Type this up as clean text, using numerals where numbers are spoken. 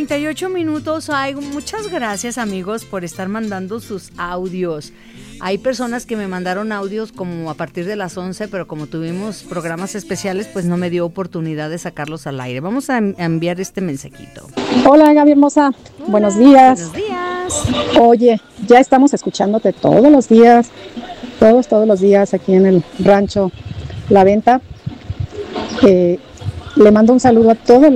8:38. Ay, muchas gracias, amigos, por estar mandando sus audios. Hay personas que me mandaron audios como a partir de las 11, pero como tuvimos programas especiales, pues no me dio oportunidad de sacarlos al aire. Vamos a enviar este mensajito. Hola, Gaby hermosa. Hola, buenos días. Buenos días. Oye, ya estamos escuchándote todos los días, todos los días aquí en el rancho La Venta. Le mando un saludo a todos